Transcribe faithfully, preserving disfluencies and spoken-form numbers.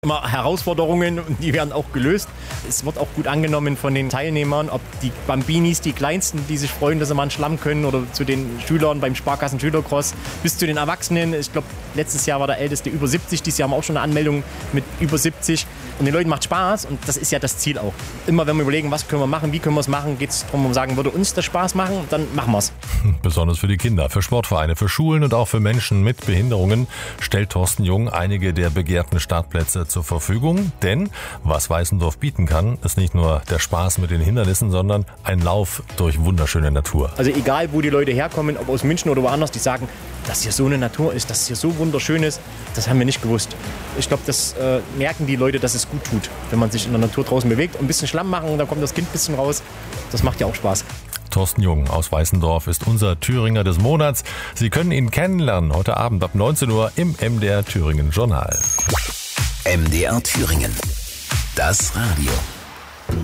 Immer Herausforderungen und die werden auch gelöst. Es wird auch gut angenommen von den Teilnehmern, ob die Bambinis, die Kleinsten, die sich freuen, dass sie mal einen Schlamm können, oder zu den Schülern beim Sparkassen-Schülercross, bis zu den Erwachsenen. Ich glaube, letztes Jahr war der Älteste über siebzig, dieses Jahr haben wir auch schon eine Anmeldung mit über siebzig. Und den Leuten macht Spaß und das ist ja das Ziel auch. Immer wenn wir überlegen, was können wir machen, wie können wir es machen, geht es darum, sagen, würde uns das Spaß machen, dann machen wir es. Besonders für die Kinder, für Sportvereine, für Schulen und auch für Menschen mit Behinderungen stellt Thorsten Jung einige der begehrten Startplätze zur Verfügung. Denn was Weißendorf bieten kann, ist nicht nur der Spaß mit den Hindernissen, sondern ein Lauf durch wunderschöne Natur. Also egal, wo die Leute herkommen, ob aus München oder woanders, die sagen, dass hier so eine Natur ist, dass hier so wunderschön ist, das haben wir nicht gewusst. Ich glaube, das äh, merken die Leute, dass es gut tut, wenn man sich in der Natur draußen bewegt. Ein bisschen Schlamm machen, dann kommt das Kind ein bisschen raus. Das macht ja auch Spaß. Thorsten Jung aus Weißendorf ist unser Thüringer des Monats. Sie können ihn kennenlernen heute Abend ab neunzehn Uhr im M D R Thüringen Journal. M D R Thüringen. Das Radio.